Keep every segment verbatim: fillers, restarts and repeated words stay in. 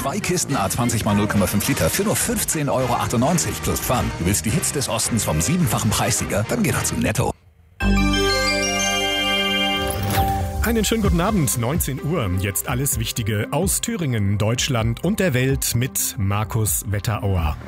Zwei Kisten A zwanzig mal null Komma fünf Liter für nur fünfzehn Euro achtundneunzig plus Pfand. Du willst die Hits des Ostens vom siebenfachen Preissieger? Dann geh doch zu Netto. Einen schönen guten Abend, neunzehn Uhr. Jetzt alles Wichtige aus Thüringen, Deutschland und der Welt mit Markus Wetterauer.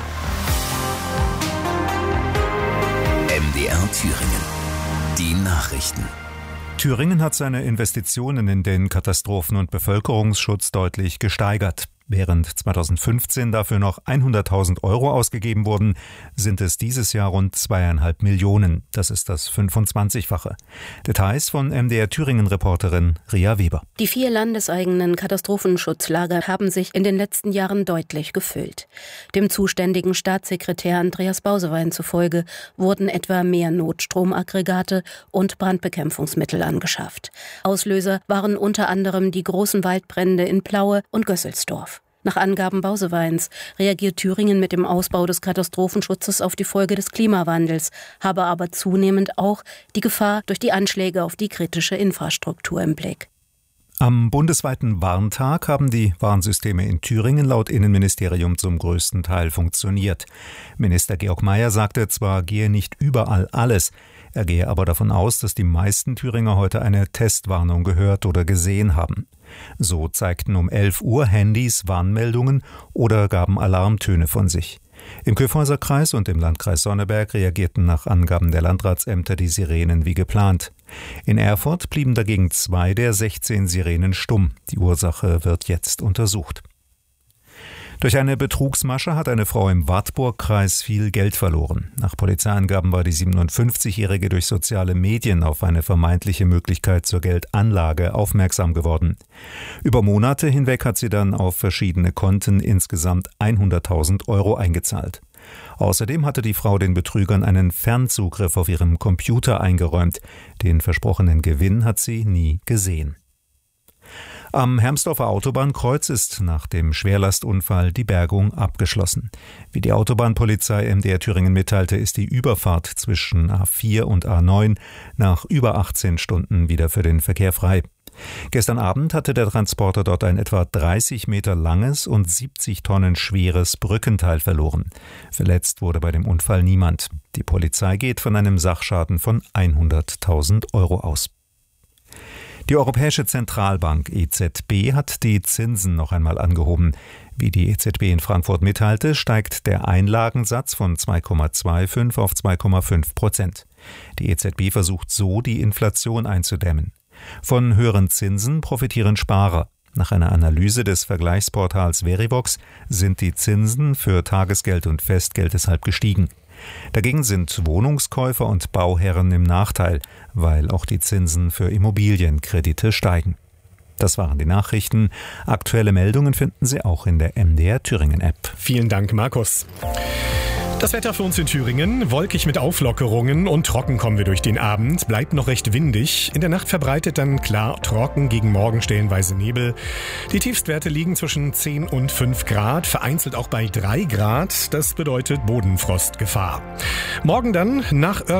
M D R Thüringen. Die Nachrichten. Thüringen hat seine Investitionen in den Katastrophen- und Bevölkerungsschutz deutlich gesteigert. Während zweitausendfünfzehn dafür noch hunderttausend Euro ausgegeben wurden, sind es dieses Jahr rund zweieinhalb Millionen. Das ist das fünfundzwanzigfache. Details von M D R Thüringen-Reporterin Ria Weber. Die vier landeseigenen Katastrophenschutzlager haben sich in den letzten Jahren deutlich gefüllt. Dem zuständigen Staatssekretär Andreas Bausewein zufolge wurden etwa mehr Notstromaggregate und Brandbekämpfungsmittel angeschafft. Auslöser waren unter anderem die großen Waldbrände in Plaue und Gösselsdorf. Nach Angaben Bauseweins reagiert Thüringen mit dem Ausbau des Katastrophenschutzes auf die Folge des Klimawandels, habe aber zunehmend auch die Gefahr durch die Anschläge auf die kritische Infrastruktur im Blick. Am bundesweiten Warntag haben die Warnsysteme in Thüringen laut Innenministerium zum größten Teil funktioniert. Minister Georg Mayer sagte, zwar gehe nicht überall alles, er gehe aber davon aus, dass die meisten Thüringer heute eine Testwarnung gehört oder gesehen haben. So zeigten um elf Uhr Handys Warnmeldungen oder gaben Alarmtöne von sich. Im Kyffhäuserkreis und im Landkreis Sonneberg reagierten nach Angaben der Landratsämter die Sirenen wie geplant. In Erfurt blieben dagegen zwei der sechzehn Sirenen stumm. Die Ursache wird jetzt untersucht. Durch eine Betrugsmasche hat eine Frau im Wartburgkreis viel Geld verloren. Nach Polizeiangaben war die siebenundfünfzigjährige durch soziale Medien auf eine vermeintliche Möglichkeit zur Geldanlage aufmerksam geworden. Über Monate hinweg hat sie dann auf verschiedene Konten insgesamt hunderttausend Euro eingezahlt. Außerdem hatte die Frau den Betrügern einen Fernzugriff auf ihrem Computer eingeräumt. Den versprochenen Gewinn hat sie nie gesehen. Am Hermsdorfer Autobahnkreuz ist nach dem Schwerlastunfall die Bergung abgeschlossen. Wie die Autobahnpolizei M D R Thüringen mitteilte, ist die Überfahrt zwischen A vier und A neun nach über achtzehn Stunden wieder für den Verkehr frei. Gestern Abend hatte der Transporter dort ein etwa dreißig Meter langes und siebzig Tonnen schweres Brückenteil verloren. Verletzt wurde bei dem Unfall niemand. Die Polizei geht von einem Sachschaden von hunderttausend Euro aus. Die Europäische Zentralbank E Z B hat die Zinsen noch einmal angehoben. Wie die E Z B in Frankfurt mitteilte, steigt der Einlagensatz von zwei Komma fünfundzwanzig auf zwei Komma fünf Prozent. Die E Z B versucht so, die Inflation einzudämmen. Von höheren Zinsen profitieren Sparer. Nach einer Analyse des Vergleichsportals Verivox sind die Zinsen für Tagesgeld und Festgeld deshalb gestiegen. Dagegen sind Wohnungskäufer und Bauherren im Nachteil, weil auch die Zinsen für Immobilienkredite steigen. Das waren die Nachrichten. Aktuelle Meldungen finden Sie auch in der M D R Thüringen App. Vielen Dank, Markus. Das Wetter für uns in Thüringen, wolkig mit Auflockerungen und trocken kommen wir durch den Abend, bleibt noch recht windig. In der Nacht verbreitet dann klar trocken, gegen Morgen stellenweise Nebel. Die Tiefstwerte liegen zwischen zehn und fünf Grad, vereinzelt auch bei drei Grad. Das bedeutet Bodenfrostgefahr. Morgen dann nach